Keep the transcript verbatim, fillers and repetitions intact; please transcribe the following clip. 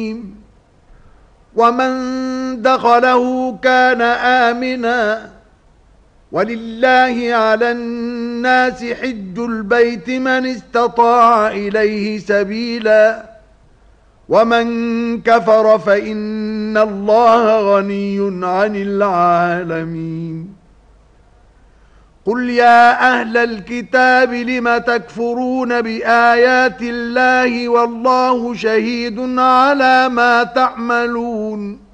ومن دخله كان آمنا ولله على الناس حج البيت من استطاع إليه سبيلا ومن كفر فإن الله غني عن العالمين قل يا أهل الكتاب لم تكفرون بآيات الله والله شهيد على ما تعملون